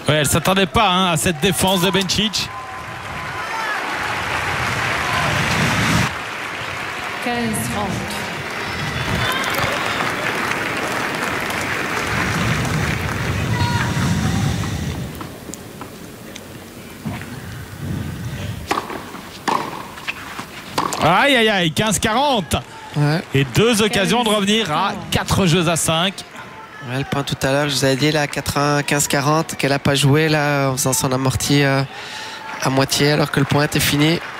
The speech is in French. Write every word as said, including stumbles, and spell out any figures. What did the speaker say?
Ouais, elle ne s'attendait pas hein, à cette défense de Bencic. quinze trente. Aïe aïe aïe, quinze quarante. Ouais. Et deux occasions de revenir à quatre jeux à cinq. Ouais, le point tout à l'heure, je vous avais dit là, quatre-vingt-quinze quarante, qu'elle n'a pas joué là, en faisant son amorti euh, à moitié alors que le point était fini.